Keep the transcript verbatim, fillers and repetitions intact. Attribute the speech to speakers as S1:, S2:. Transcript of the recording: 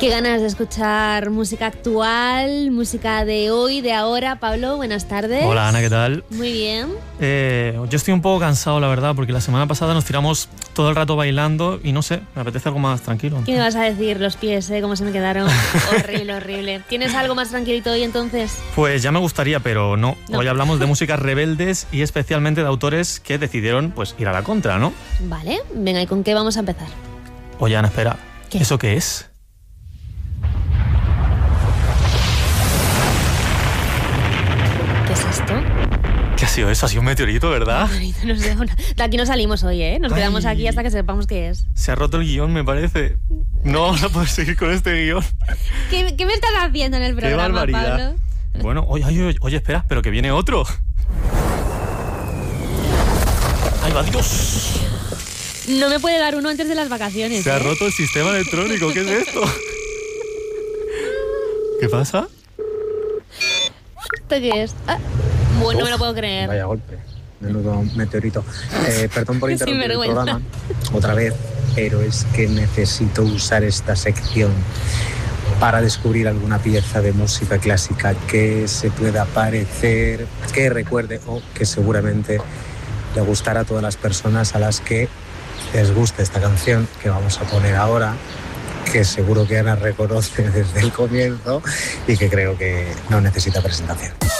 S1: Qué ganas de escuchar música actual, música de hoy, de ahora. Pablo, buenas tardes.
S2: Hola, Ana, ¿qué tal?
S1: Muy bien.
S2: Eh, yo estoy un poco cansado, la verdad, porque la semana pasada nos tiramos todo el rato bailando y no sé, me apetece algo más tranquilo.
S1: ¿Qué me vas a decir? Los pies, ¿eh? Cómo se me quedaron. Horrible, horrible. ¿Tienes algo más tranquilito hoy entonces?
S2: Pues ya me gustaría, pero no.
S1: No.
S2: Hoy hablamos de músicas rebeldes y especialmente de autores que decidieron pues ir a la contra, ¿no?
S1: Vale, venga, ¿y con qué vamos a empezar?
S2: Oye, Ana, espera.
S1: ¿Qué?
S2: ¿Eso qué es?
S1: ¿Qué es esto?
S2: ¿Qué ha sido eso? Ha sido un meteorito, ¿verdad?
S1: No sé, una- de aquí no salimos hoy, ¿eh? Nos
S2: Ay.
S1: quedamos aquí hasta que sepamos qué es.
S2: Se ha roto el guión, me parece. No vamos a poder seguir con este guión.
S1: ¿Qué, qué me estás haciendo en el
S2: ¡Qué
S1: programa,
S2: barbaridad!
S1: Pablo?
S2: Bueno, oye, oye, oye, espera, pero que viene otro. ¡Ay, va, Dios!
S1: No me puede dar uno antes de las vacaciones.
S2: Se ha
S1: ¿eh?
S2: roto el sistema electrónico. ¿Qué es esto? ¿Qué pasa?
S1: ¿Esto qué es? Ah, bueno, no me lo puedo creer.
S3: Vaya golpe, menudo meteorito. Eh, perdón por interrumpir el
S1: Sinvergüenza.
S3: programa otra vez, pero es que necesito usar esta sección para descubrir alguna pieza de música clásica que se pueda parecer, que recuerde o que seguramente le gustará a todas las personas a las que les guste esta canción que vamos a poner ahora, que seguro que Ana reconoce desde el comienzo y que creo que no necesita presentación.